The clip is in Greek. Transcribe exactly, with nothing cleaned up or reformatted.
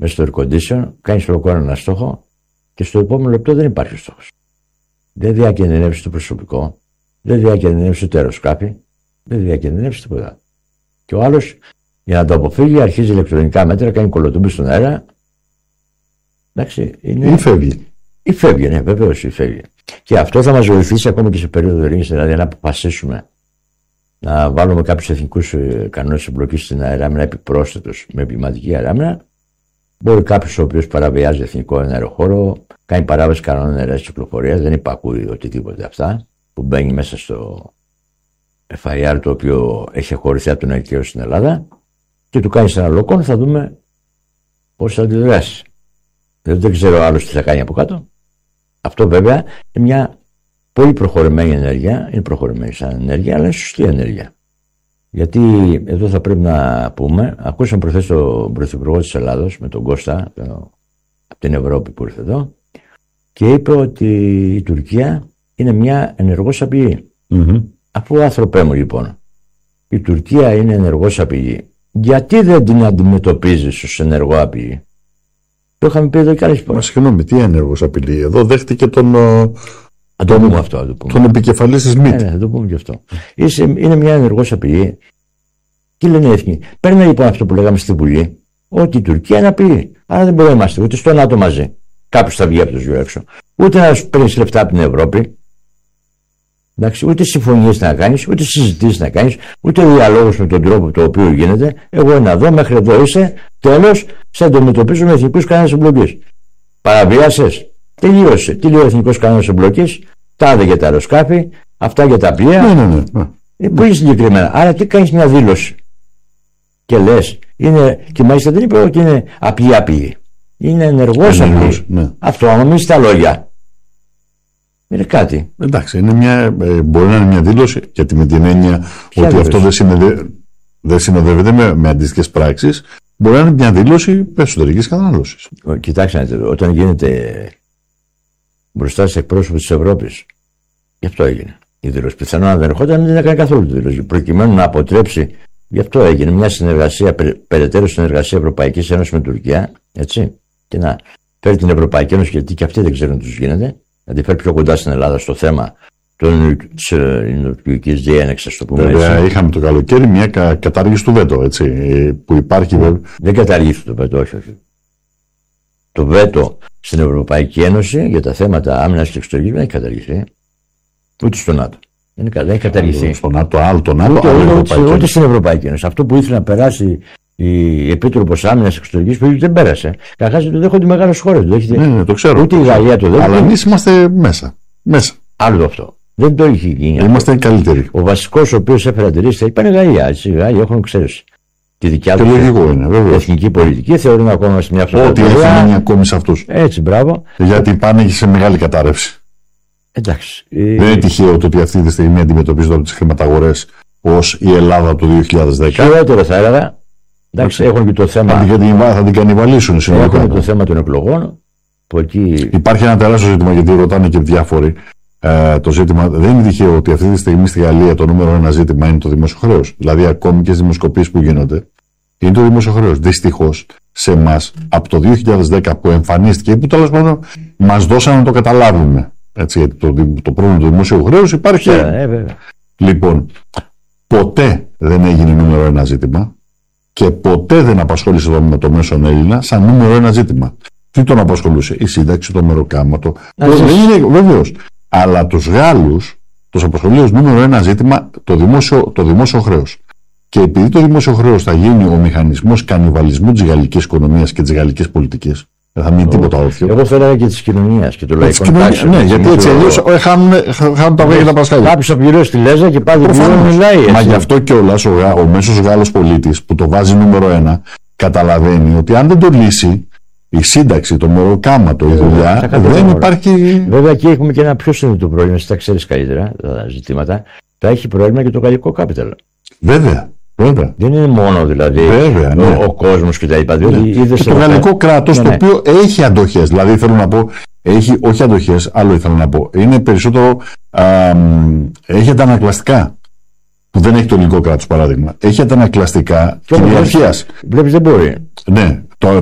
μέσα στο air condition, κάνεις λογικό ένα στόχο και στο επόμενο λεπτό δεν υπάρχει ο στόχος. Δεν διακινδυνεύεις το προσωπικό, δεν διακινδυνεύεις το αεροσκάφη, δεν διακινδυνεύεις τίποτα. Και ο άλλος, για να το αποφύγει, αρχίζει ηλεκτρονικά μέτρα, κάνει κολοτούμπι στον αέρα. Εντάξει, είναι... Ή φεύγει. Ή φεύγει, ναι, βεβαίως ή φεύγει. Και αυτό θα μας βοηθήσει ακόμα και σε περίοδο ειρήνης, δηλαδή να αποφασίσουμε να βάλουμε κάποιους εθνικούς κανόνες εμπλοκής στην αεράμινα επιπρόσθετους με επιματική αεράμινα. Μπορεί κάποιος ο οποίος παραβιάζει εθνικό αεροχώρο, κάνει παράβαση κανόνων αεράς κυκλοφορίας, δεν υπακούει οτιδήποτε αυτά, που μπαίνει μέσα στο εφ άι αρ το οποίο έχει χωριστεί από τον ΑΕΚΕΟ στην Ελλάδα και του κάνει ένα λοκόν, θα δούμε πώς θα αντιδράσει. Δεν, δεν ξέρω άλλος τι θα κάνει από κάτω. Αυτό βέβαια είναι μια πολύ προχωρημένη ενέργεια, είναι προχωρημένη σαν ενέργεια, αλλά είναι σωστή ενέργεια. Γιατί εδώ θα πρέπει να πούμε, ακούσαμε προχθές τον Πρωθυπουργό της Ελλάδος με τον Κώστα το, από την Ευρώπη που ήρθε εδώ και είπε ότι η Τουρκία είναι μια ενεργός απειλή. Mm-hmm. Αφού άνθρωπέ μου λοιπόν, η Τουρκία είναι ενεργός απειλή, γιατί δεν την αντιμετωπίζεις ως ενεργό απειλή? Το είχαμε πει εδώ και άλλες φορές. Μα συγγνώμη, τι ενεργός απειλή? Εδώ δέχτηκε τον, το τον, πούμε αυτό, το πούμε. τον επικεφαλής της ΜΙΤ. Ναι, ναι, θα το πούμε και αυτό. Είσαι, είναι μια ενεργός απειλή. Τι λένε οι εθνικοί? Παίρνει λοιπόν αυτό που λέγαμε στη Βουλή, ότι η Τουρκία είναι απειλή. Άρα δεν μπορούμε να είμαστε ούτε στο ΝΑΤΟ μαζί. Κάποιος θα βγει από τους δυο έξω. Ούτε να σου παίρνει λεφτά από την Ευρώπη. Εντάξει, ούτε συμφωνίες να κάνεις, ούτε συζητήσεις να κάνεις, ούτε διαλόγους με τον τρόπο το οποίο γίνεται. Εγώ να δω, μέχρι εδώ είσαι, τέλος, σε αντιμετωπίζω με εθνικούς κανόνες εμπλοκής. Παραβίασες, τελείωσε. Τι λέει ο εθνικός κανόνας εμπλοκής? Τάδε για τα αεροσκάφη, αυτά για τα πλοία. Ναι, ναι, ναι. Ε, πολύ συγκεκριμένα. Άρα τι κάνεις μια δήλωση και λες, είναι, και μάλιστα δεν είπε ότι είναι απλή απειλή. Είναι ενεργός απειλή. Ναι. Αυτό άμα μην στα λόγια. Είναι κάτι. Εντάξει, είναι μια, ε, μπορεί να είναι μια δήλωση, γιατί με την έννοια Ποια ότι δήλωση? αυτό δεν, συνεδε, δεν συνοδεύεται με, με αντίστοιχες πράξεις, μπορεί να είναι μια δήλωση εσωτερικής κατανάλωσης. Κοιτάξτε, όταν γίνεται μπροστά σε εκπρόσωπο της Ευρώπης, γι' αυτό έγινε η δήλωση. Πιθανόν αν δεν ερχόταν δεν έκανε καθόλου τη δήλωση. Προκειμένου να αποτρέψει, γι' αυτό έγινε μια συνεργασία, περι, περαιτέρω συνεργασία Ευρωπαϊκής Ένωσης με Τουρκία, έτσι, και να φέρει την Ευρωπαϊκή Ένωση, γιατί και αυτοί δεν ξέρουν τι τους γίνεται, να τη φέρει πιο κοντά στην Ελλάδα στο θέμα της ενεργειακής διένεξης, το πούμε. Βέβαια, έτσι. είχαμε το καλοκαίρι μια κα, κατάργηση του βέτο, έτσι, που υπάρχει. Δεν, δεν καταργήθηκε το βέτο, όχι, όχι. Το βέτο στην Ευρωπαϊκή Ένωση για τα θέματα άμυνας και εξωτερικής δεν έχει καταργηθεί. Ούτε στο ΝΑΤΟ. Δεν έχει καταργηθεί. Στο ΝΑΤΟ, άλλο το ΝΑΤΟ, ούτε, άλλο ούτε, Ευρωπαϊκή ούτε, Ένωση. στην Ευρωπαϊκή Ένωση. Αυτό που ήθελε να περάσει η Επίτροπος Άμυνας Εξωτερικής Πολιτικής δεν πέρασε. Καταρχάς το δέχονται οι μεγάλες χώρες. Το ναι, ναι, το ξέρω. Ούτε η Γαλλία το δέχεται. Αλλά εμείς είμαστε μέσα. μέσα. Άλλο αυτό. Δεν το είχε γίνει. Είμαστε οι καλύτεροι. Ο βασικός ο οποίος έφερε αντιρρήσεις είπαν η Γαλλία. Έτσι, οι Γάλλοι έχουν, ξέρεις, τη δικιά Και τους λογικό είναι, βέβαια. εθνική πολιτική. Θεωρούν ακόμα σε μια Ό,τι αυτοκρατορία. έχει μείνει ακόμη σε αυτούς. Έτσι, μπράβο. Γιατί πάνε και σε μεγάλη κατάρρευση. Εντάξει. Δεν είναι τυχαίο το ότι αυτή τη στιγμή αντιμετωπίζονται από τις χρηματαγορές ως η Ελλάδα του δύο χιλιάδες δέκα. Χειρότερο θα έλεγα. Εντάξει, έχουν και το θέμα. Θα την, θα την κανιβαλίσουν συνολικά. Έχουν το θέμα των εκλογών. Που εκεί... Υπάρχει ένα τεράστιο ζήτημα, γιατί ρωτάνε και διάφοροι. Ε, το ζήτημα δεν είναι τυχαίο ότι αυτή τη στιγμή στη Γαλλία το νούμερο ένα ζήτημα είναι το δημόσιο χρέος. Δηλαδή, ακόμη και στις δημοσκοπήσεις που γίνονται, είναι το δημόσιο χρέος. Δυστυχώς, σε εμάς, από το δύο χιλιάδες δέκα που εμφανίστηκε ή που τέλος πάντων μας δώσανε να το καταλάβουμε. Έτσι, γιατί το, το πρόβλημα του δημόσιου χρέους υπάρχει. Ε, βέβαια. Λοιπόν, ποτέ δεν έγινε νούμερο ένα ζήτημα και ποτέ δεν απασχόλησε το, με το μέσον Έλληνα σαν νούμερο ένα ζήτημα. Τι τον απασχολούσε? Η σύνταξη, το μεροκάματο. Βεβαίως. Αλλά τους Γάλλους τους απασχολεί ως νούμερο ένα ζήτημα το δημόσιο, το δημόσιο χρέος. Και επειδή το δημόσιο χρέος θα γίνει ο μηχανισμός κανιβαλισμού της γαλλικής οικονομίας και της γαλλικής πολιτικής, δεν θα μείνει τίποτα όρθιο. Εγώ θα έλεγα και της κοινωνίας και του λαϊκού. Ναι, γιατί έτσι αλλιώς χάνουν, χάνουν τα βέβαια τα πασχάλια. Κάποιος θα πληρώσει τη λέζα και πάλι μιλάει. Μα γι' αυτό κιόλας ο, ο μέσος Γάλλος πολίτης που το βάζει νούμερο ένα καταλαβαίνει ότι αν δεν το λύσει η σύνταξη, το μεροκάματο, η δουλειά, δεν υπάρχει. Βέβαια και έχουμε και ένα πιο συνειδητό πρόβλημα, εσύ τα ξέρεις καλύτερα τα ζητήματα. Θα έχει πρόβλημα και το γαλλικό capital. Βέβαια. Βέβαια. Δεν είναι μόνο δηλαδή Βέβαια, ναι. ο, ο κόσμος και τα λοιπά. Ναι. Και το γαλλικό κράτος, ναι, το οποίο ναι. έχει αντοχές. Δηλαδή θέλω να πω, έχει όχι αντοχές, άλλο ήθελα να πω. Είναι περισσότερο, α, έχει αντανακλαστικά. Που δεν έχει το ελληνικό κράτος παράδειγμα. Έχει αντανακλαστικά κυριαρχίας. Βλέπεις δεν μπορεί. Ναι. Το,